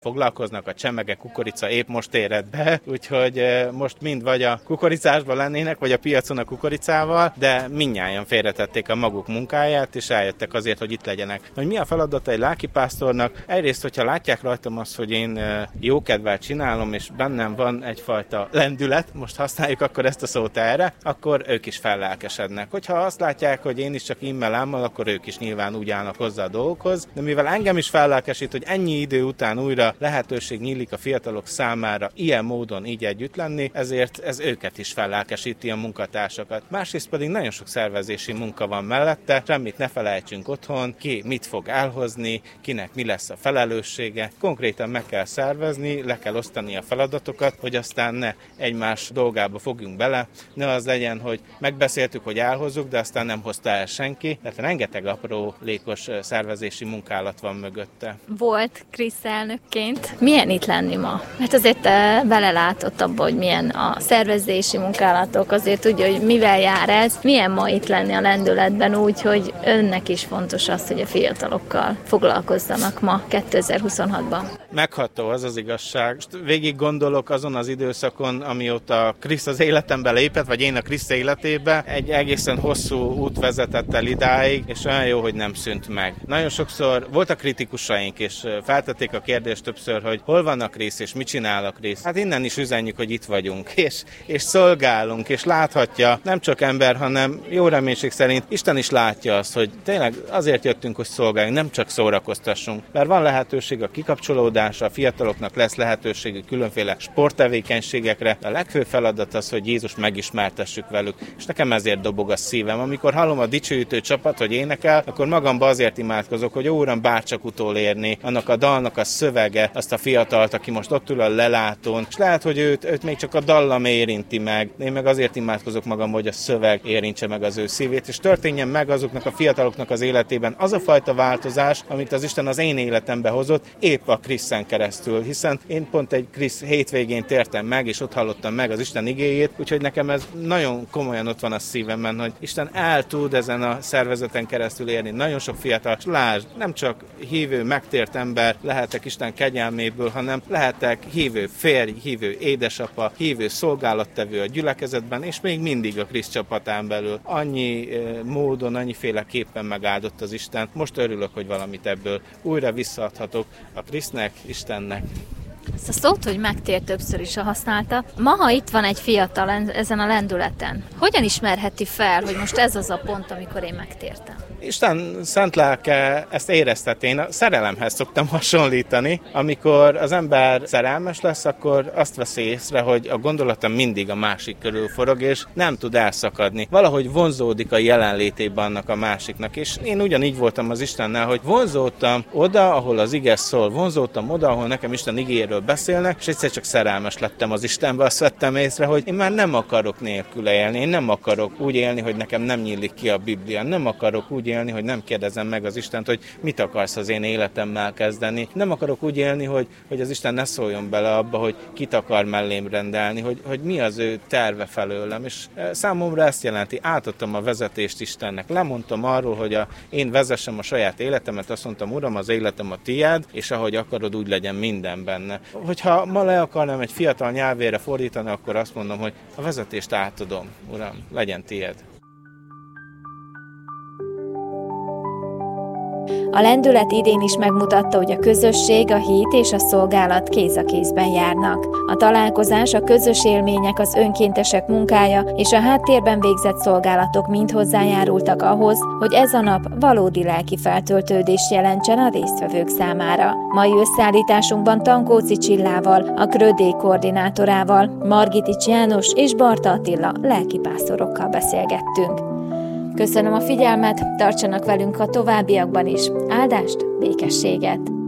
foglalkoznak, a csemege, kukorica épp most éred be, úgyhogy most mind vagy a kukoricásban lennének, vagy a piacon a kukoricával, de mindnyájan félretették a maguk munkáját, és eljöttek azért, hogy itt legyenek. Hogy mi a feladata egy lelkipásztornak? Egyrészt, hogyha látják rajtam azt, hogy én jókedvel csinálom, és bennem van egyfajta lendület, most használjuk akkor ezt a szót erre, akkor ők is fellelkesednek. Hogyha azt látják, hogy én is csak immel-ámmal, akkor ők is nyilván úgy állnak hozzá a dolgokhoz, de mivel engem is fellelkesít, hogy ennyi idő után újra lehetőség nyílik a fiatalok számára ilyen módon így együtt lenni, ezért ez őket is fellelkesíti, a munkatársakat. Másrészt pedig nagyon sok szervezési munka van mellette, semmit ne felejtsünk otthon, ki mit fog elhozni, kinek mi lesz a felelőssége. Konkrétan meg kell szervezni, le kell osztani a feladatokat, hogy aztán ne egymás dolgába fogjunk bele, ne az legyen, hogy megbeszéltük, hogy elhozzuk, de aztán nem hozta el senki. Tehát rengeteg aprólékos szervezési munkálat van mögötte. Volt Krisz elnökként. Milyen itt lenni ma? Mert azért te belelátott abba, hogy milyen a szervezési munkálatok, azért tudja, hogy mivel jár ez. Milyen ma itt lenni a lendületben úgy, hogy önnek is fontos az, hogy a fiatalokkal foglalkozzanak ma 2026-ban? Megható, az az igazság. Végig gondolok azon az időszakon, amióta Krisz az életembe lépett, vagy én a Krisz életébe. Egy egészen hosszú út vezetett el idáig, és olyan jó, hogy nem szűnt meg. Nagyon sokszor voltak kritikusaink, és feltették a kérdést többször, hogy hol van a Krisz, és mit csinál a Krisz. Hát innen is üzenjük, hogy itt vagyunk, és szolgálunk, és láthatja, nem csak ember, hanem jó reménység szerint Isten is látja azt, hogy tényleg azért jöttünk, hogy szolgáljunk, nem csak szórakoztassunk. Mert van lehetőség a kikapcsolódásra, a fiataloknak lesz lehetőségük különféle sporttevékenységekre. A legfőbb feladat az, hogy Jézus megismertessük velük, és nekem ezért dobog a szívem. Amikor hallom a dicsőítő csapat, hogy énekel, akkor magamba azért imádkozok, hogy Uram, bárcsak utolérni annak a dalnak a szövege, azt a fiatalt, aki most ott ül a lelátón, és lehet, hogy őt még csak a dallam érinti meg. Én meg azért imádkozok magam, hogy a szöveg érintse meg az ő szívét, és történjen meg azoknak a fiataloknak az életében az a fajta változás, amit az Isten az én életembe hozott, épp a Kriszen keresztül, hiszen én pont egy Krisz hétvégén tértem meg, és ott hallottam meg az Isten igéjét, úgyhogy nekem ez nagyon komolyan ott van a szívemben, hogy Isten el tud ezen a szervezeten keresztül érni. Nagyon sok fiatal, lásd, nem csak hívő, megtért ember lehetek Isten kegyelméből, hanem lehetek hívő férj, hívő édesapa, hívő szolgálattevő a gyülekezetben, és még mindig a Krisz csapatán belül. Annyi módon, annyiféleképpen megáldott az Isten. Most örülök, hogy valamit ebből újra visszaadhatok a Krisznek, Istennek. Ezt a szót, hogy megtér, többször is használta. Ma, ha itt van egy fiatal ezen a lendületen, hogyan ismerheti fel, hogy most ez az a pont, amikor én megtértem? Isten szent lelke ezt érezteti. Én a szerelemhez szoktam hasonlítani. Amikor az ember szerelmes lesz, akkor azt veszi észre, hogy a gondolata mindig a másik körül forog, és nem tud elszakadni. Valahogy vonzódik a jelenlétében annak a másiknak. És én ugyanígy voltam az Istennel, hogy vonzódtam oda, ahol az ige szól, vonzódtam oda, ahol nekem Isten igéről beszélnek, és egyszer csak szerelmes lettem az Istenbe, azt vettem észre, hogy én már nem akarok nélküle élni, én nem akarok úgy élni, hogy nekem nem nyílik ki a Biblia, nem akarok úgy élni, hogy nem kérdezem meg az Istent, hogy mit akarsz az én életemmel kezdeni. Nem akarok úgy élni, hogy az Isten ne szóljon bele abba, hogy kit akar mellém rendelni, hogy mi az ő terve felőlem. És számomra ezt jelenti, átadtam a vezetést Istennek. Lemondtam arról, hogy én vezessem a saját életemet, azt mondtam, Uram, az életem a tiéd, és ahogy akarod, úgy legyen minden benne. Hogyha ma le akarnám egy fiatal nyelvére fordítani, akkor azt mondom, hogy a vezetést átadom, Uram, legyen tiéd. A lendület idén is megmutatta, hogy a közösség, a hit és a szolgálat kéz a kézben járnak. A találkozás, a közös élmények, az önkéntesek munkája és a háttérben végzett szolgálatok mind hozzájárultak ahhoz, hogy ez a nap valódi lelki feltöltődést jelentsen a résztvevők számára. Mai összeállításunkban Tankóci Csillával, a Krödé koordinátorával, Margitics János és Barta Attila lelkipásztorokkal beszélgettünk. Köszönöm a figyelmet, tartsanak velünk a továbbiakban is. Áldást, békességet!